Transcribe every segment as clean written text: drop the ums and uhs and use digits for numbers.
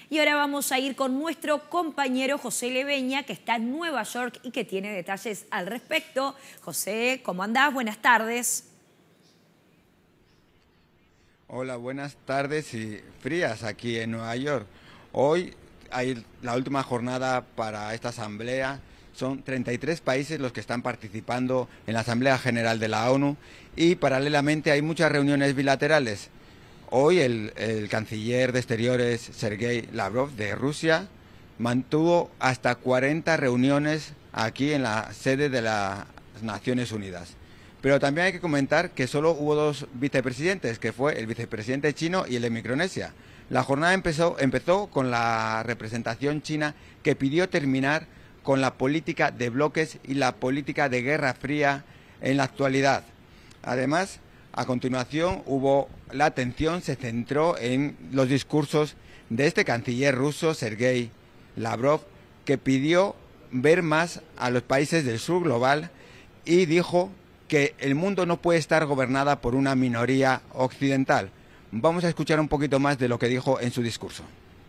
Y ahora vamos a ir con nuestro compañero José Leveña, que está en Nueva York y que tiene detalles al respecto. José, ¿cómo andás? Buenas tardes. Hola, buenas tardes y frías aquí en Nueva York. Hoy hay la última jornada para esta asamblea. Son 33 países los que están participando en la Asamblea General de la ONU y paralelamente hay muchas reuniones bilaterales. Hoy el canciller de Exteriores, Sergei Lavrov, de Rusia, mantuvo hasta 40 reuniones aquí en la sede de las Naciones Unidas. Pero también hay que comentar que solo hubo dos vicepresidentes, que fue el vicepresidente chino y el de Micronesia. La jornada empezó con la representación china, que pidió terminar con la política de bloques y la política de guerra fría en la actualidad. Además, a continuación la atención se centró en los discursos de este canciller ruso, Sergei Lavrov, que pidió ver más a los países del sur global y dijo que el mundo no puede estar gobernada por una minoría occidental. Vamos a escuchar un poquito más de lo que dijo en su discurso.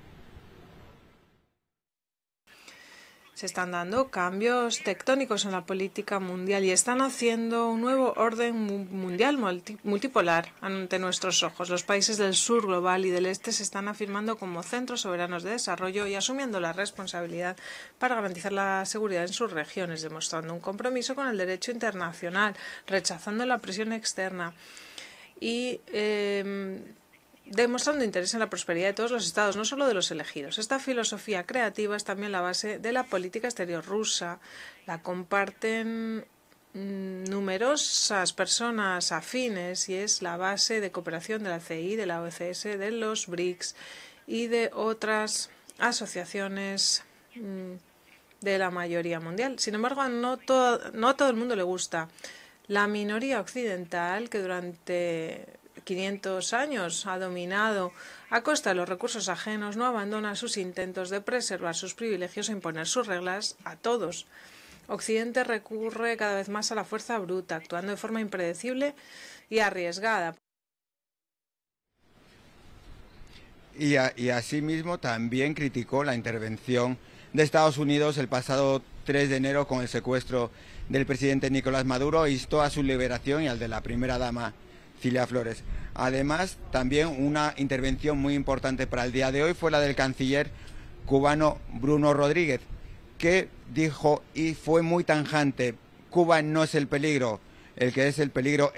Se están dando cambios tectónicos en la política mundial y están haciendo un nuevo orden mundial multipolar ante nuestros ojos. Los países del sur global y del este se están afirmando como centros soberanos de desarrollo y asumiendo la responsabilidad para garantizar la seguridad en sus regiones, demostrando un compromiso con el derecho internacional, rechazando la presión externa y demostrando interés en la prosperidad de todos los estados, no solo de los elegidos. Esta filosofía creativa es también la base de la política exterior rusa. La comparten numerosas personas afines y es la base de cooperación de la CI, de la OCS, de los BRICS y de otras asociaciones de la mayoría mundial. Sin embargo, no a todo el mundo le gusta. La minoría occidental, que durante 500 años ha dominado a costa de los recursos ajenos, no abandona sus intentos de preservar sus privilegios e imponer sus reglas a todos. Occidente recurre cada vez más a la fuerza bruta, actuando de forma impredecible y arriesgada. Y asimismo también criticó la intervención de Estados Unidos el pasado 3 de enero con el secuestro del presidente Nicolás Maduro e instó a su liberación y al de la primera dama Cilia Flores. Además, también una intervención muy importante para el día de hoy fue la del canciller cubano Bruno Rodríguez, que dijo y fue muy tajante: Cuba no es el peligro, el que es el peligro